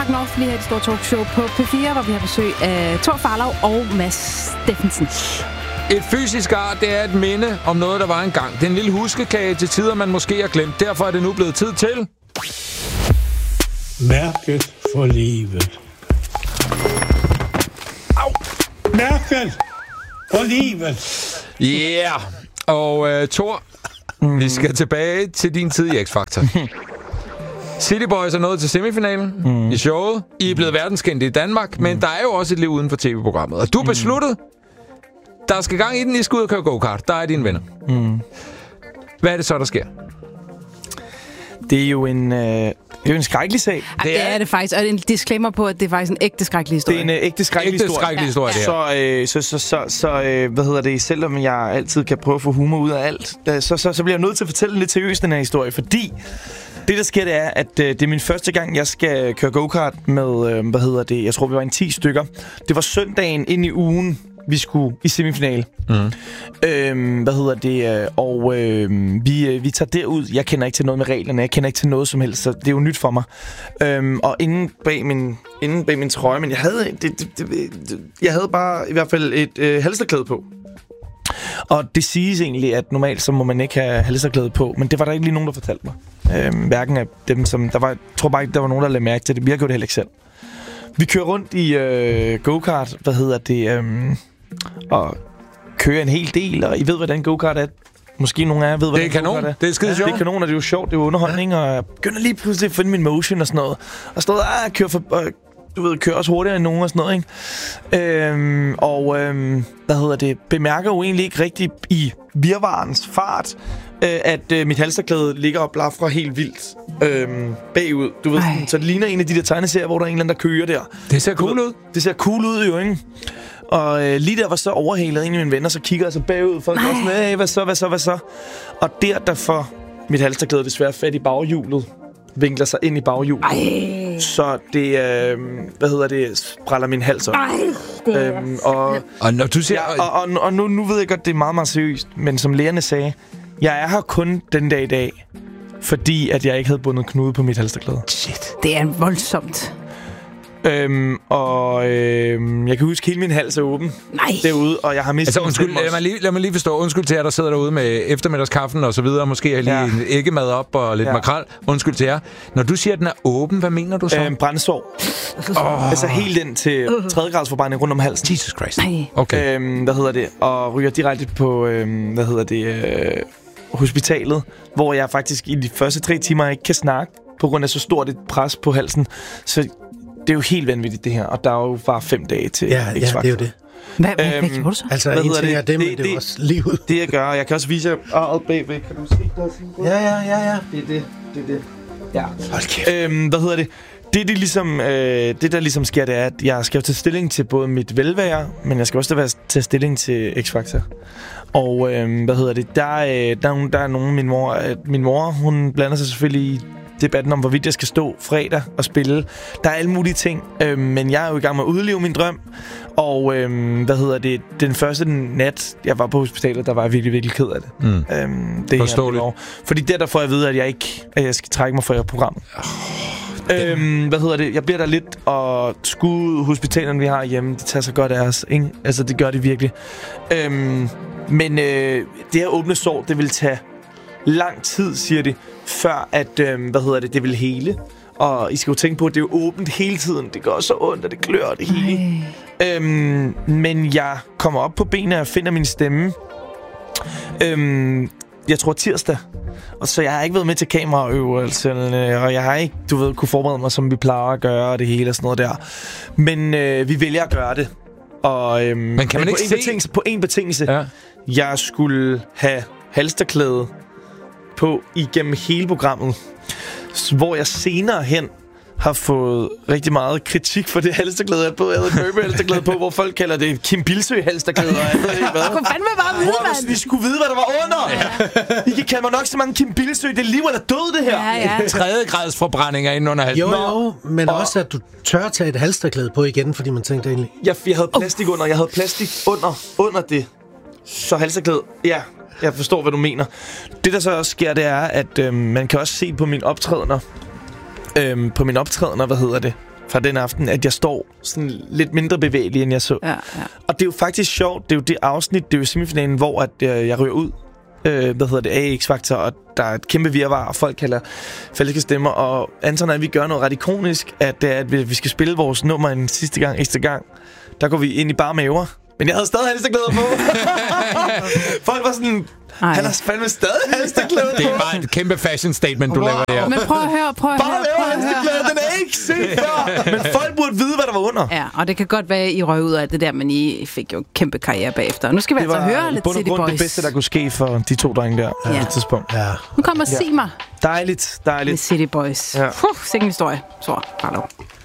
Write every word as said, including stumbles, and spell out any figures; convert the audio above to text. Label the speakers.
Speaker 1: Danmark North lige her i det store talkshow på P fire, hvor vi har besøg af Thor Farlov og Mads Steffensen.
Speaker 2: Et fysisk ar, det er et minde om noget, der var engang. Det er en lille huskekage til tider, man måske har glemt. Derfor er det nu blevet tid til...
Speaker 3: Mærket for livet. Au! Mærket for livet.
Speaker 2: Yeah! Og uh, Thor, mm. vi skal tilbage til din tid i X-Factor. City Boys er nået til semifinalen mm. i showet. I er blevet verdenskendte i Danmark, mm. men der er jo også et liv uden for tv-programmet. Og du har besluttet, der skal gang i den, I skal ud og køre go-kart. Der er dine venner. Mm. Hvad er det så, der sker?
Speaker 4: Det er jo en, øh, det er jo en skrækkelig sag.
Speaker 1: Det, det er det faktisk. Og en disclaimer på, at det er faktisk en ægte skrækkelig historie.
Speaker 4: Det er en øh, ægte skrækkelig
Speaker 2: ægte skrækkelig historie,
Speaker 4: ja.
Speaker 2: historie
Speaker 4: så, øh, så, så, så, så øh, hvad hedder det? Selvom jeg altid kan prøve at få humor ud af alt, da, så, så, så bliver jeg nødt til at fortælle lidt seriøst den her historie, fordi det, der sker, det er, at øh, det er min første gang, jeg skal køre go-kart med, øh, hvad hedder det? Jeg tror, vi var en ti stykker. Det var søndagen ind i ugen, vi skulle i semifinale. Mm. Øhm, hvad hedder det? Og øh, vi, vi tager derud. Jeg kender ikke til noget med reglerne. Jeg kender ikke til noget som helst, så det er jo nyt for mig. Øhm, og inde bag min, inde bag min trøje, men jeg havde, det, det, det, det, jeg havde bare i hvert fald et øh, halsterklæde på. Og det siges egentlig, at normalt så må man ikke have halsterklæde på, men det var der ikke lige nogen, der fortalte mig. Øhm, hverken af dem, som... Der var, jeg tror bare ikke, der var nogen, der lagde mærke til det. Vi har gjort det heller ikke selv. Vi kører rundt i øh, go-kart, hvad hedder det, øhm, og kører en hel del, og I ved, hvordan go-kart er. Måske nogle af jer ved, hvordan
Speaker 2: det er kanon.
Speaker 4: Er.
Speaker 2: Det er skide sjovt.
Speaker 4: Det er kanon, og det er jo sjovt, det er jo underholdning, ja. Og jeg begynder lige pludselig at finde min motion og sådan noget. Og stod og kører for... Øh, du ved, kører også hurtigere end nogen og sådan noget, ikke? Øhm, og, øhm, hvad hedder det, bemærker jo egentlig ikke rigtigt i virvarens fart, øh, at øh, mit halsterklæde ligger og blafrer helt vildt øh, bagud. Du ved, sådan, så det ligner en af de der tegneserier, hvor der er en eller anden, der kører der.
Speaker 2: Det ser cool ud.
Speaker 4: Det ser cool ud, jo, ikke? Og øh, lige der var så overhalet en af mine venner, så kigger jeg så bagud, folk var sådan, hey, hvad så, hvad så, hvad så? Og der, der får mit halsterklæde desværre fat i baghjulet, vinkler sig ind i baghjulet. Ej. Så det, øh, hvad hedder det, spræller min hals op.
Speaker 1: Ej, det er
Speaker 4: øhm, og,
Speaker 2: og når du siger...
Speaker 4: Ja, og, og, og nu, nu ved jeg godt, det er meget, meget seriøst, men som lægerne sagde, jeg er her kun den dag i dag, fordi at jeg ikke havde bundet knude på mit halsterklæde.
Speaker 1: Shit, det er voldsomt.
Speaker 4: Øhm, og øhm, jeg kan huske, hele min hals er åben
Speaker 1: Nej.
Speaker 4: derude, og jeg har mistet
Speaker 2: altså, undskyld, lad mig, lige, lad mig lige forstå. Undskyld til jer, der sidder derude med eftermiddagskaffen og så videre. Måske har lige ja. en æggemad op og lidt ja. makrel. Undskyld til jer. Når du siger, at den er åben, hvad mener du så?
Speaker 4: Øhm, brændsår. Oh. Altså helt ind til tredje grads forbrænding rundt om halsen.
Speaker 2: Jesus Christ.
Speaker 4: Okay. Øhm, hvad hedder det? Og ryger direkte på, øhm, hvad hedder det, øh, hospitalet, hvor jeg faktisk i de første tre timer ikke kan snakke, på grund af så stort et pres på halsen. Så det er jo helt vanvittigt, det her. Og der er jo bare fem dage til
Speaker 5: ja, ja, det er jo det.
Speaker 1: Hvad, hvad, øhm, hvad gjorde du så?
Speaker 5: Altså, en ting er dem, det, det, det er også livet.
Speaker 4: Det, jeg gør, jeg kan også vise jer arret bagved. Kan du se der?
Speaker 5: Ja, ja, ja, ja.
Speaker 4: Det er det. Det er det. Ja.
Speaker 5: Hold kæft.
Speaker 4: Øhm, hvad hedder det? Det, det, ligesom, øh, det, der ligesom sker, det er, at jeg skal jo tage stilling til både mit velvære, men jeg skal også tage stilling til X-Factor. Og øh, hvad hedder det? Der, øh, der, er, der er nogen, min mor, øh, min mor, hun blander sig selvfølgelig i debatten om, hvorvidt jeg skal stå fredag og spille. Der er alle mulige ting, øh, men jeg er jo i gang med at udleve min drøm. Og øh, hvad hedder det? Den første nat, jeg var på hospitalet, der var jeg virkelig, virkelig ked af det.
Speaker 2: Mm.
Speaker 4: Øhm, det
Speaker 2: Forståeligt.
Speaker 4: Her, fordi der, der får jeg at vide, at jeg ikke at jeg skal trække mig fra programmet. Oh, øhm, hvad hedder det? Jeg bliver der lidt, og skud hospitalerne, vi har hjemme, de tager så godt af os, ikke? Altså, det gør de virkelig. Øhm, men øh, det her åbne sår, det vil tage lang tid, siger de, før at, øh, hvad hedder det, det vil hele. Og I skal jo tænke på, at det er jo åbent hele tiden. Det gør så ondt, og det klør det hele. Øhm, men jeg kommer op på benene og finder min stemme. Øhm, jeg tror tirsdag. Og så jeg har ikke været med til kameraøvelserne, og jeg har ikke, du ved, kunne forberede mig, som vi plejer at gøre, og det hele og sådan noget der. Men øh, vi vælger at gøre det. Og, øhm,
Speaker 2: men kan man ikke
Speaker 4: på, en betingelse, på en betingelse.
Speaker 2: Ja.
Speaker 4: Jeg skulle have halsterklæde på igennem hele programmet, hvor jeg senere hen har fået rigtig meget kritik for det halsterklæde, jeg på. Jeg havde et Burberry-halsterklæde på, hvor folk kalder det Kim Bilsøe-halsterklæde. Jeg ved ikke hvad.
Speaker 1: Jeg kunne fandme bare vide,
Speaker 4: mand. Vi skulle vide, hvad der var under. Ja. I kan kalde mig nok så mange Kim Bilsøe. Det er liv eller død, det her.
Speaker 1: Ja, ja.
Speaker 2: Tredje grads forbrændinger inden under halsen.
Speaker 5: Jo, jo, men og også, at du tør tage et halsterklæde på igen, fordi man tænkte egentlig...
Speaker 4: Jeg, jeg havde plastik under. Jeg havde plastik under, under det. Så halsterklæde, ja. Jeg forstår, hvad du mener. Det, der så også sker, det er, at øhm, man kan også se på mine optrædener, øhm, på mine optrædener, hvad hedder det, fra den aften, at jeg står sådan lidt mindre bevægelig, end jeg så.
Speaker 1: Ja, ja.
Speaker 4: Og det er jo faktisk sjovt. Det er jo det afsnit, det er jo semifinalen, hvor at, øh, jeg ryger ud. Øh, hvad hedder det? A X Factor, og der er et kæmpe virvar, og folk kalder falske stemmer. Og Anton og vi gør noget ret ikonisk, at, at vi skal spille vores nummer en sidste gang, ekstra gang. Der går vi ind i bare maver. Men jeg havde stadig halsteglæder på. Folk var sådan... Ej. Han har fandme stadig halsteglæder på.
Speaker 2: Det er bare et kæmpe fashion statement, du wow. laver der.
Speaker 1: Men prøv at høre, prøv at
Speaker 4: bare
Speaker 1: høre.
Speaker 4: Bare laver halsteglæder, den er ikke set før. Men folk burde vide, hvad der var under.
Speaker 1: Ja, og det kan godt være, I røg ud af det der, men I fik jo kæmpe karriere bagefter. Nu skal vi det altså høre lidt City Boys. Det var det bedste,
Speaker 4: der kunne ske for de to drenge der ja. på det tidspunkt.
Speaker 5: Ja.
Speaker 1: Nu kommer ja. Sig mig.
Speaker 4: Dejligt, dejligt.
Speaker 1: Med City Boys. Ja. Puh, sikke en historie. Så, hallo.